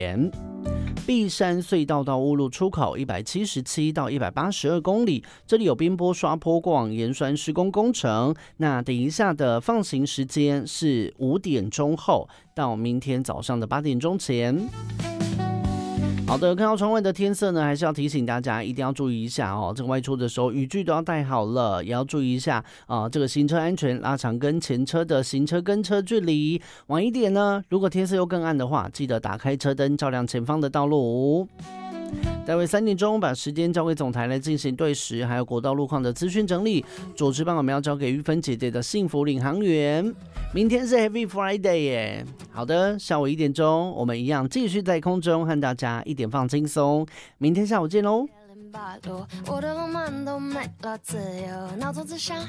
碧山隧道到乌路出口177到182公里，这里有边坡刷坡过往盐酸施工工程。那等一下的放行时间是5点钟后到明天早上的8点钟前。好的，看到窗外的天色呢，还是要提醒大家一定要注意一下哦。这个外出的时候雨具都要带好了，也要注意一下这个行车安全，拉长跟前车的行车跟车距离。晚一点呢，如果天色又更暗的话，记得打开车灯照亮前方的道路。待会3点钟把时间交给总台来进行对时还有国道路况的资讯整理。主持棒我们要交给玉芬姐姐的幸福领航员。明天是 Happy Friday 耶！好的，下午1点钟我们一样继续在空中和大家一点放轻松。明天下午见喽！ 我的浪漫都没了自由，脑中只想